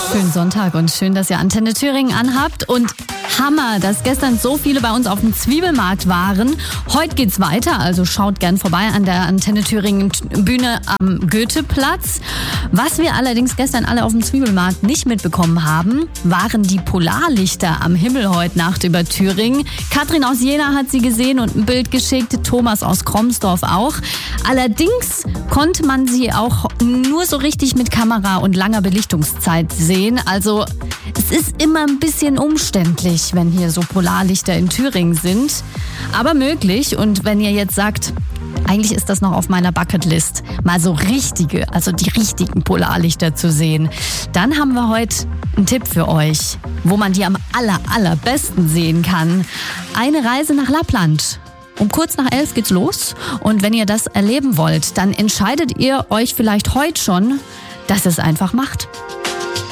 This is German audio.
Schönen Sonntag und schön, dass ihr Antenne Thüringen anhabt. Und Hammer, dass gestern so viele bei uns auf dem Zwiebelmarkt waren. Heute geht's weiter, also schaut gern vorbei an der Antenne Thüringen Bühne am Goetheplatz. Was wir allerdings gestern alle auf dem Zwiebelmarkt nicht mitbekommen haben, waren die Polarlichter am Himmel heute Nacht über Thüringen. Katrin aus Jena hat sie gesehen und ein Bild geschickt, Thomas aus Kromsdorf auch. Allerdings konnte man sie auch nur so richtig mit Kamera und langer Belichtungszeit sehen. Also es ist immer ein bisschen umständlich, wenn hier so Polarlichter in Thüringen sind. Aber möglich. Und wenn ihr jetzt sagt, eigentlich ist das noch auf meiner Bucketlist, mal so richtige, also die richtigen Polarlichter zu sehen, dann haben wir heute einen Tipp für euch, wo man die am allerbesten sehen kann. Eine Reise nach Lappland. Um kurz nach 11 geht's los. Und wenn ihr das erleben wollt, dann entscheidet ihr euch vielleicht heute schon, dass ihr es einfach macht.